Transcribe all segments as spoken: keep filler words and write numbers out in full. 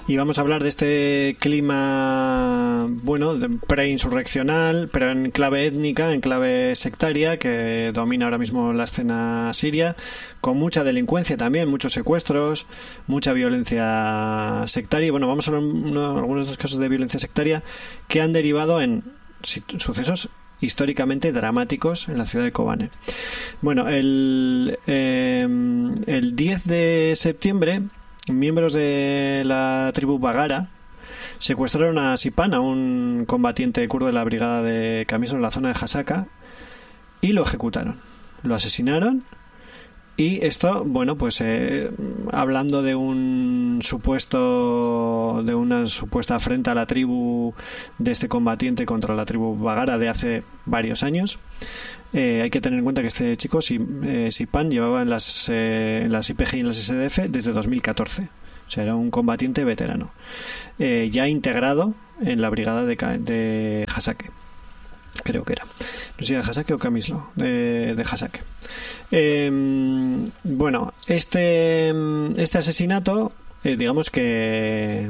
Y vamos a hablar de este clima, bueno, preinsurreccional, pero en clave étnica, en clave sectaria, que domina ahora mismo la escena siria, con mucha delincuencia también, muchos secuestros, mucha violencia sectaria. Y bueno, vamos a hablar de algunos de los casos de violencia sectaria que han derivado en sucesos históricamente dramáticos en la ciudad de Kobane. Bueno, el, eh, el diez de septiembre, miembros de la tribu Bagara secuestraron a Sipan, a un combatiente kurdo de la brigada de Camiso en la zona de Hasaka, y lo ejecutaron, lo asesinaron. Y esto, bueno, pues eh, hablando de un supuesto, de una supuesta afrenta a la tribu de este combatiente contra la tribu Bagara de hace varios años, eh, hay que tener en cuenta que este chico, eh, Sipan, llevaba en las, eh, en las I P G y en las S D F desde dos mil catorce. O sea, era un combatiente veterano, eh, ya integrado en la brigada de, de Hasake. Creo que era. No sé si era Hasake o Camislo, de, de Hasake. Eh, bueno, este, este asesinato, eh, digamos que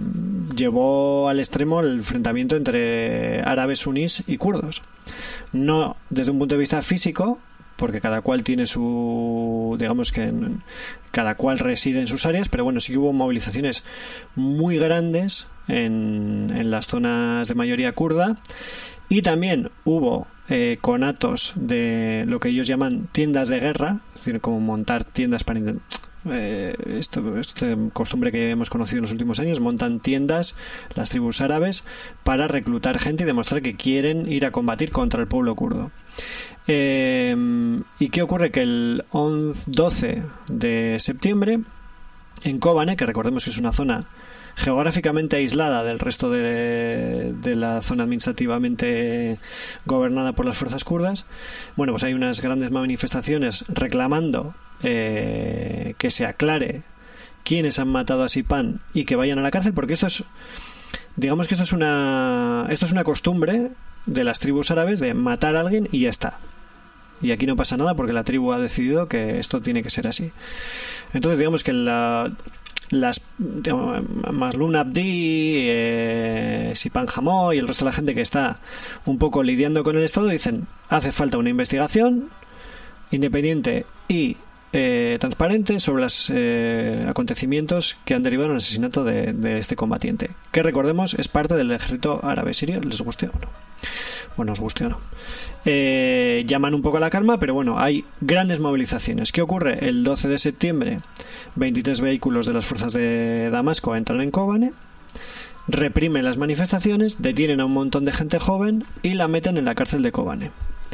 llevó al extremo el enfrentamiento entre árabes sunís y kurdos. No desde un punto de vista físico, porque cada cual tiene su, digamos que cada cual reside en sus áreas, pero bueno, sí que hubo movilizaciones muy grandes en, en las zonas de mayoría kurda. Y también hubo eh, conatos de lo que ellos llaman tiendas de guerra, es decir, como montar tiendas para intentar... Eh, esto, esta costumbre que hemos conocido en los últimos años, montan tiendas las tribus árabes para reclutar gente y demostrar que quieren ir a combatir contra el pueblo kurdo. Eh, ¿Y qué ocurre? Que el doce de septiembre en Kobane, que recordemos que es una zona geográficamente aislada del resto de, de la zona administrativamente gobernada por las fuerzas kurdas, bueno, pues hay unas grandes manifestaciones reclamando eh, que se aclare quiénes han matado a Sipan y que vayan a la cárcel, porque esto es, digamos que esto es una esto es una costumbre de las tribus árabes de matar a alguien y ya está. Y aquí no pasa nada porque la tribu ha decidido que esto tiene que ser así. Entonces, digamos que la las Maslum Abdi, eh, Sipan Jamó y el resto de la gente que está un poco lidiando con el Estado dicen: hace falta una investigación independiente y eh, transparente sobre los eh, acontecimientos que han derivado en el asesinato de, de este combatiente, que recordemos es parte del ejército árabe sirio, les guste o no. Bueno, os guste o no. Eh, llaman un poco a la calma, pero bueno, hay grandes movilizaciones. ¿Qué ocurre? El doce de septiembre, veintitrés vehículos de las fuerzas de Damasco entran en Kobane, reprimen las manifestaciones, detienen a un montón de gente joven y la meten en la cárcel de Kobane.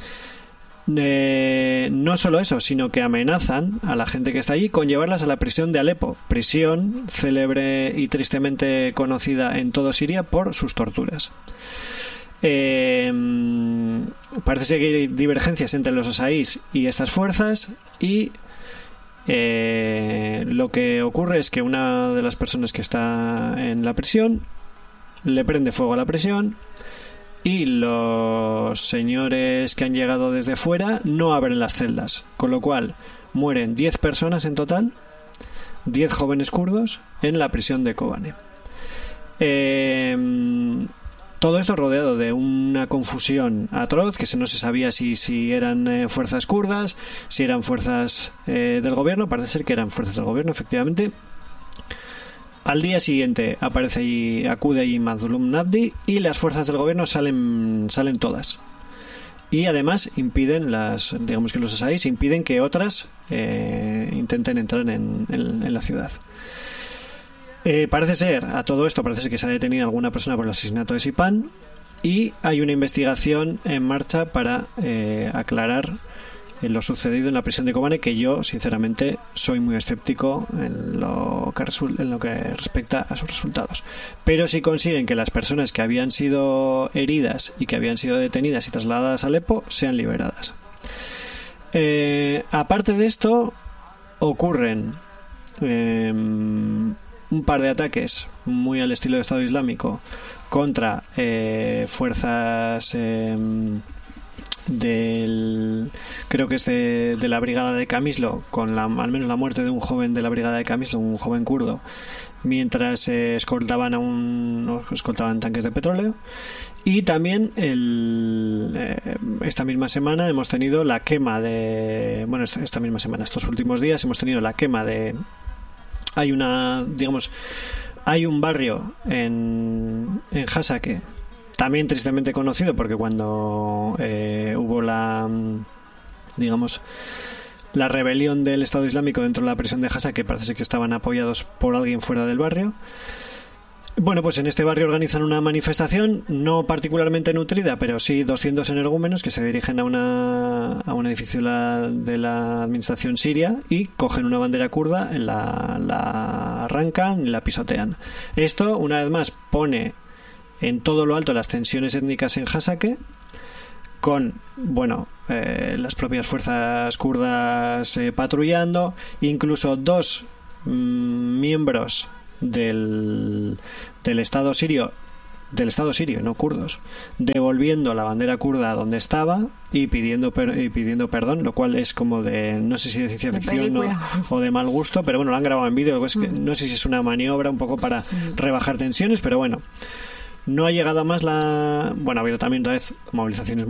Eh, no solo eso, sino que amenazan a la gente que está allí con llevarlas a la prisión de Alepo, prisión célebre y tristemente conocida en todo Siria por sus torturas. Eh, parece ser que hay divergencias entre los asaís y estas fuerzas y eh, lo que ocurre es que una de las personas que está en la prisión le prende fuego a la prisión y los señores que han llegado desde fuera no abren las celdas, con lo cual mueren diez personas en total, diez jóvenes kurdos en la prisión de Kobane. eh, Todo esto rodeado de una confusión atroz, que no se sabía si, si eran eh, fuerzas kurdas, si eran fuerzas eh, del gobierno. Parece ser que eran fuerzas del gobierno, efectivamente. Al día siguiente aparece y acude ahí Maslum Nabdi y las fuerzas del gobierno salen, salen todas. Y además impiden las, digamos que los asaís impiden que otras eh, intenten entrar en, en, en la ciudad. Eh, parece ser, a todo esto parece ser que se ha detenido alguna persona por el asesinato de Sipan y hay una investigación en marcha para eh, aclarar eh, lo sucedido en la prisión de Kobane, que yo sinceramente soy muy escéptico en lo que, resu- en lo que respecta a sus resultados. Pero si consiguen que las personas que habían sido heridas y que habían sido detenidas y trasladadas a Alepo sean liberadas. Eh, aparte de esto, ocurren eh, un par de ataques muy al estilo de Estado Islámico contra eh, fuerzas eh, del creo que es de, de la brigada de Camislo, con la, al menos la muerte de un joven de la brigada de Camislo, un joven kurdo, mientras eh, escoltaban a un escoltaban tanques de petróleo. Y también el, eh, esta misma semana hemos tenido la quema de bueno esta, esta misma semana estos últimos días hemos tenido la quema de hay una digamos hay un barrio en en Hasakeh, también tristemente conocido porque cuando eh, hubo la digamos la rebelión del Estado Islámico dentro de la prisión de Hasakeh, parece ser que estaban apoyados por alguien fuera del barrio. Bueno, pues en este barrio organizan una manifestación no particularmente nutrida, pero sí doscientos energúmenos que se dirigen a, una, a un edificio la, de la administración siria y cogen una bandera kurda, la, la arrancan y la pisotean. Esto, una vez más, pone en todo lo alto las tensiones étnicas en Hasakeh, con, bueno, eh, las propias fuerzas kurdas eh, patrullando, incluso dos mmm, miembros del, del Estado sirio, del Estado sirio, no kurdos, devolviendo la bandera kurda donde estaba y pidiendo per, y pidiendo perdón, lo cual es como de, no sé si de ciencia ficción no, o de mal gusto, pero bueno, lo han grabado en vídeo, es que mm. no sé si es una maniobra un poco para mm. rebajar tensiones, pero bueno. No ha llegado a más la... Bueno, ha habido también otra vez movilizaciones